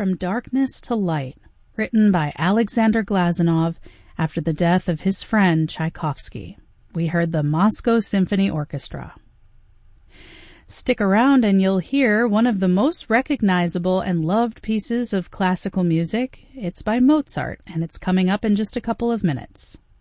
From Darkness to Light, written by Alexander Glazunov after the death of his friend Tchaikovsky. We heard the Moscow Symphony Orchestra. Stick around and you'll hear one of the most recognizable and loved pieces of classical music. It's by Mozart, and it's coming up in just a couple of minutes.